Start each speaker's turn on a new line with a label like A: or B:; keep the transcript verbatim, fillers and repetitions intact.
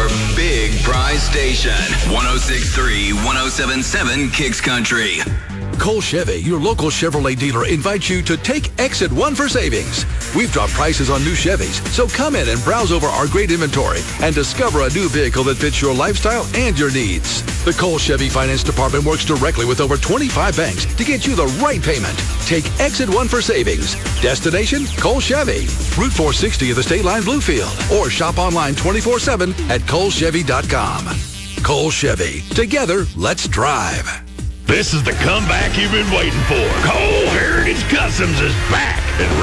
A: Your big prize station. one oh six point three, one oh seven point seven Kicks Country.
B: Cole Chevy, your local Chevrolet dealer, invites you to take Exit One for savings. We've dropped prices on new Chevys, so come in and browse over our great inventory and discover a new vehicle that fits your lifestyle and your needs. The Cole Chevy Finance Department works directly with over twenty-five banks to get you the right payment. Take Exit One for savings. Destination, Cole Chevy. Route four sixty of the State Line Bluefield. Or shop online twenty-four seven at cole chevy dot com. Cole Chevy. Together, let's drive.
C: This is the comeback you've been waiting for. Cole Heritage Customs is back and